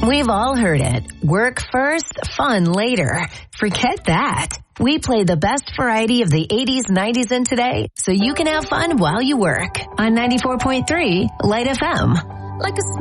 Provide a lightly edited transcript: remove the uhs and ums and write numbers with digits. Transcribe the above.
We've all heard it. Work first, fun later. Forget that. We play the best variety of the 80s, 90s, and today, so you can have fun while you work. On 94.3 Light FM. Like a